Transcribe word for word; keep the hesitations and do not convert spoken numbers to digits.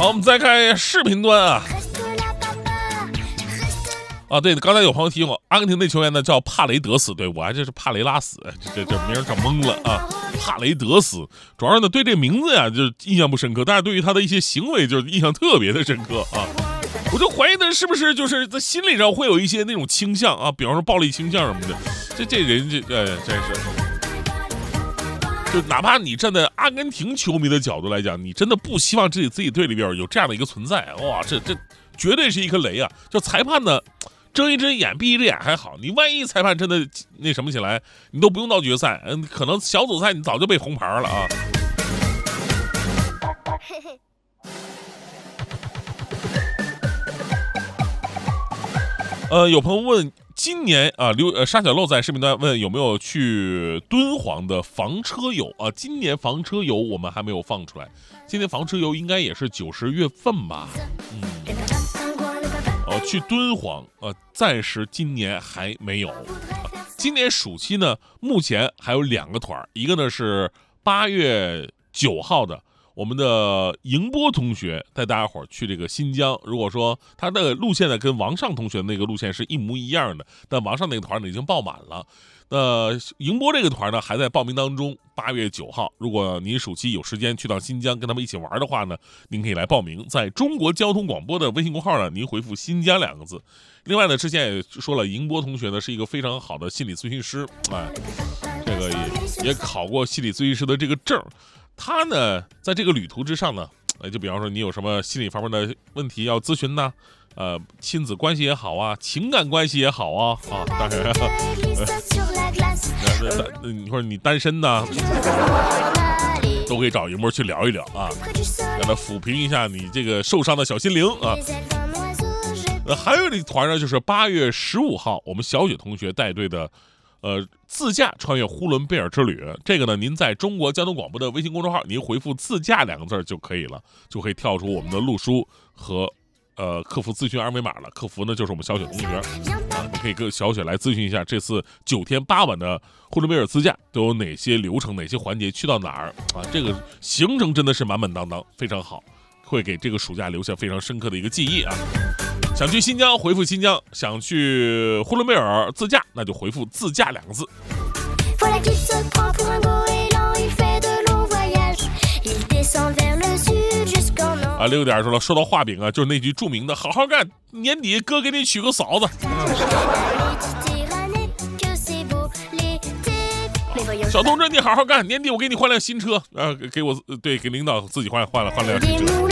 好，我们再看视频端啊。啊，对，刚才有朋友提醒我，阿根廷那球员呢叫帕雷德斯，对我还这是帕雷拉斯，这这这名整懵了啊。帕雷德斯，主要是呢对这名字呀就印象不深刻，但是对于他的一些行为就是印象特别的深刻啊。我就怀疑他是不是就是在心理上会有一些那种倾向啊，比方说暴力倾向什么的。这这人这呃真是，就哪怕你站在阿根廷球迷的角度来讲，你真的不希望自己自己队里边有这样的一个存在。哇，这这绝对是一颗雷啊！就裁判呢，睁一只眼闭一只眼还好，你万一裁判真的那什么起来，你都不用到决赛，嗯，可能小组赛你早就被红牌了啊。呃，有朋友问，今年啊，刘呃沙小漏在视频端问有没有去敦煌的房车游啊？今年房车游我们还没有放出来，今年房车游应该也是九十月份吧？嗯，呃，去敦煌呃，暂时今年还没有。啊、今年暑期呢，目前还有两个团，一个呢是八月九号的。我们的迎波同学带大家伙去这个新疆，如果说他的路线呢跟王上同学的那个路线是一模一样的，但王上那个团呢已经报满了。那迎波这个团呢还在报名当中，八月九号，如果您暑期有时间去到新疆跟他们一起玩的话呢，您可以来报名，在中国交通广播的微信公号呢，您回复新疆两个字。另外呢，之前也说了，迎波同学呢是一个非常好的心理咨询师，哎，这个也也考过心理咨询师的这个证。他呢，在这个旅途之上呢，呃，就比方说你有什么心理方面的问题要咨询呢，呃，亲子关系也好啊，情感关系也好啊，啊，当然，呃，你或者你单身呢，都可以找迎波去聊一聊啊，让他抚平一下你这个受伤的小心灵啊。呃，还有一个团呢，就是八月十五号，我们小雪同学带队的。呃，自驾穿越呼伦贝尔之旅，这个呢，您在中国交通广播的微信公众号，您回复"自驾"两个字就可以了，就可以跳出我们的路书和呃客服咨询二维码了。客服呢就是我们小雪同学啊，你可以跟小雪来咨询一下这次九天八晚的呼伦贝尔自驾都有哪些流程、哪些环节，去到哪儿啊？这个行程真的是满满当当，非常好，会给这个暑假留下非常深刻的一个记忆啊。想去新疆回复新疆，想去呼伦贝尔自驾那就回复自驾两个字。啊，六点说了，说到画饼啊，就是那句著名的好好干，年底哥给你娶个嫂子。小同志你好好干，年底我给你换辆新车，呃，给我对给领导自己换换了换辆新车。